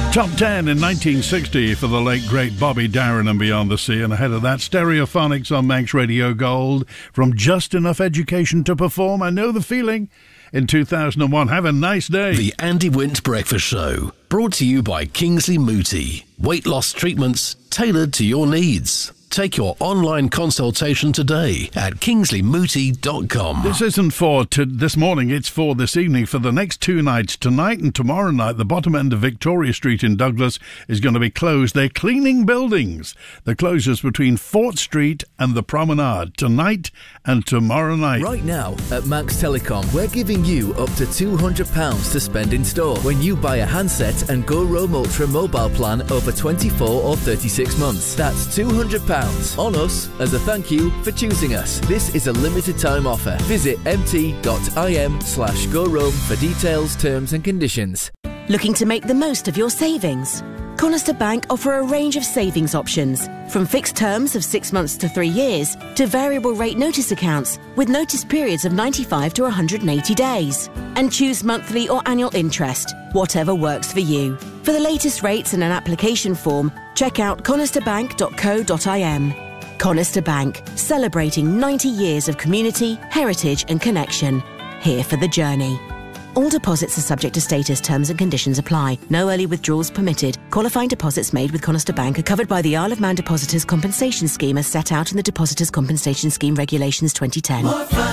Top 10 in 1960 for the late, great Bobby Darin and Beyond the Sea. And ahead of that, Stereophonics on Manx Radio Gold. From Just Enough Education to Perform, I Know the Feeling. In 2001, have a nice day. The Andy Wint Breakfast Show, brought to you by Kingsley Mooti. Weight loss treatments tailored to your needs. Take your online consultation today at kingsleymooti.com. This isn't for this morning, it's for this evening. For the next 2 nights, tonight and tomorrow night, the bottom end of Victoria Street in Douglas is going to be closed. They're cleaning buildings. The closures between Fort Street and the Promenade, tonight and tomorrow night. Right now, at Manx Telecom, we're giving you up to £200 to spend in store when you buy a handset and Go Roam Ultra mobile plan over 24 or 36 months. That's £200 on us as a thank you for choosing us. This is a limited time offer. Visit mt.im/go roam for details, terms and conditions. Looking to make the most of your savings? Conister Bank offer a range of savings options, from fixed terms of 6 months to 3 years to variable rate notice accounts with notice periods of 95 to 180 days. And choose monthly or annual interest, whatever works for you. For the latest rates and an application form, check out conisterbank.co.im. Conister Bank, celebrating 90 years of community, heritage and connection. Here for the journey. All deposits are subject to status, terms and conditions apply. No early withdrawals permitted. Qualifying deposits made with Conister Bank are covered by the Isle of Man Depositors Compensation Scheme as set out in the Depositors Compensation Scheme Regulations 2010.